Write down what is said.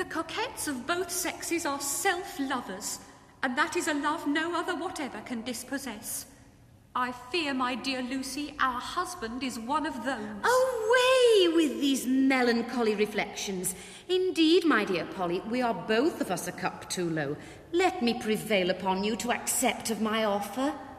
The coquettes of both sexes are self-lovers, and that is a love no other whatever can dispossess. I fear, my dear Lucy, our husband is one of those. Away with these melancholy reflections. Indeed, my dear Polly, we are both of us a cup too low. Let me prevail upon you to accept of my offer.